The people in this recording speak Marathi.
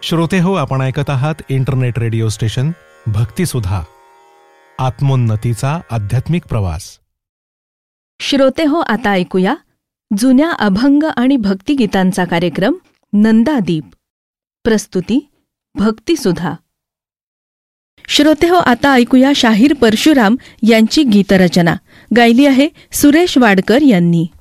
श्रोते हो, आपण ऐकत आहात इंटरनेट रेडिओ स्टेशन भक्तिसुधा, आत्मोन्नतीचा आध्यात्मिक प्रवास. श्रोते हो, आता ऐकूया जुन्या अभंग आणि भक्तिगीतांचा कार्यक्रम नंदादीप. प्रस्तुती भक्तिसुधा. श्रोते हो, आता ऐकूया शाहीर परशुराम यांची गीतरचना. गायली आहे सुरेश वाडकर यांनी.